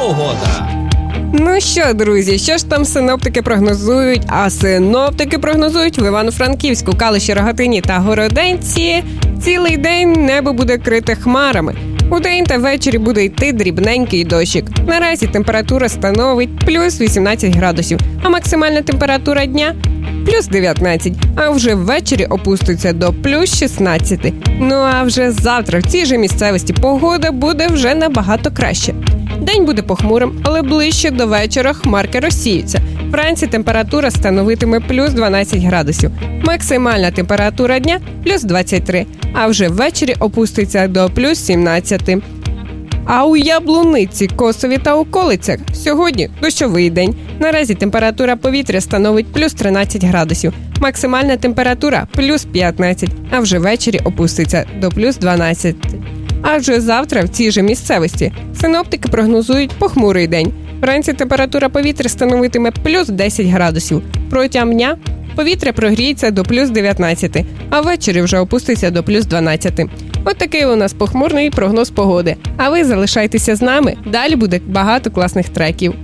погода. Ну що, друзі, що ж там синоптики прогнозують? А синоптики прогнозують в Івано-Франківську, Калуші, Рогатині та Городенці. Цілий день небо буде крите хмарами. Удень та ввечері буде йти дрібненький дощик. Наразі температура становить плюс 18 градусів, а максимальна температура дня – плюс 19, а вже ввечері опуститься до плюс 16. Ну а вже завтра в цій же місцевості погода буде вже набагато краще. День буде похмурим, але ближче до вечора хмарки розсіються. Вранці температура становитиме плюс 12 градусів. Максимальна температура дня – плюс 23, а вже ввечері опуститься до плюс 17. А у Яблуниці, Косові та околицях сьогодні дощовий день. Наразі температура повітря становить плюс 13 градусів. Максимальна температура – плюс 15, а вже ввечері опуститься до плюс 12. А вже завтра в цій же місцевості синоптики прогнозують похмурий день. Вранці температура повітря становитиме плюс 10 градусів. Протягом дня повітря прогріється до плюс 19, а ввечері вже опуститься до плюс 12. От такий у нас похмурний прогноз погоди. А ви залишайтеся з нами, далі буде багато класних треків.